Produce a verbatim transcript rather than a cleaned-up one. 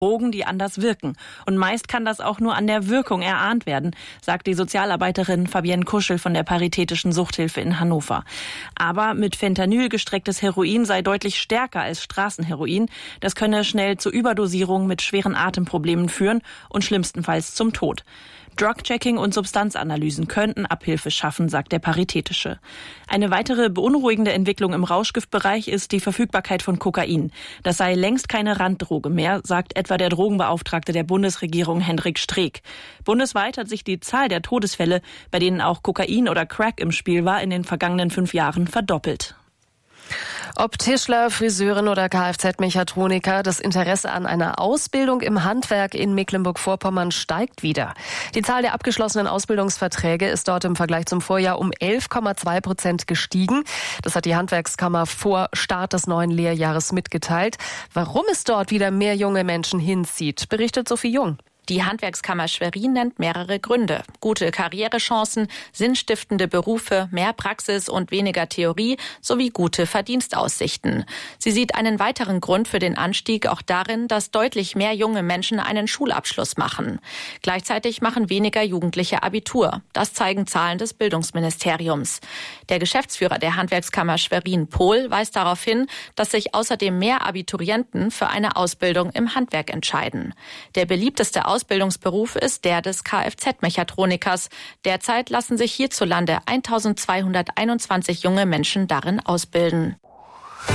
Drogen, die anders wirken. Und meist kann das auch nur an der Wirkung erahnt werden, sagt die Sozialarbeiterin Fabienne Kuschel von der Paritätischen Suchthilfe in Hannover. Aber mit Fentanyl gestrecktes Heroin sei deutlich stärker als Straßenheroin. Das könne schnell zu Überdosierung mit schweren Atemproblemen führen und schlimmstenfalls zum Tod. Drug-Checking und Substanzanalysen könnten Abhilfe schaffen, sagt der Paritätische. Eine weitere beunruhigende Entwicklung im Rauschgiftbereich ist die Verfügbarkeit von Kokain. Das sei längst keine Randdroge mehr, sagt etwa der Drogenbeauftragte der Bundesregierung Hendrik Streeck. Bundesweit hat sich die Zahl der Todesfälle, bei denen auch Kokain oder Crack im Spiel war, in den vergangenen fünf Jahren verdoppelt. Ob Tischler, Friseurin oder Kfz-Mechatroniker, das Interesse an einer Ausbildung im Handwerk in Mecklenburg-Vorpommern steigt wieder. Die Zahl der abgeschlossenen Ausbildungsverträge ist dort im Vergleich zum Vorjahr um elf Komma zwei Prozent gestiegen. Das hat die Handwerkskammer vor Start des neuen Lehrjahres mitgeteilt. Warum es dort wieder mehr junge Menschen hinzieht, berichtet Sophie Jung. Die Handwerkskammer Schwerin nennt mehrere Gründe. Gute Karrierechancen, sinnstiftende Berufe, mehr Praxis und weniger Theorie sowie gute Verdienstaussichten. Sie sieht einen weiteren Grund für den Anstieg auch darin, dass deutlich mehr junge Menschen einen Schulabschluss machen. Gleichzeitig machen weniger Jugendliche Abitur. Das zeigen Zahlen des Bildungsministeriums. Der Geschäftsführer der Handwerkskammer Schwerin, Pohl, weist darauf hin, dass sich außerdem mehr Abiturienten für eine Ausbildung im Handwerk entscheiden. Der beliebteste Ausbildungsberuf ist der des Kfz-Mechatronikers. Derzeit lassen sich hierzulande eintausendzweihunderteinundzwanzig junge Menschen darin ausbilden.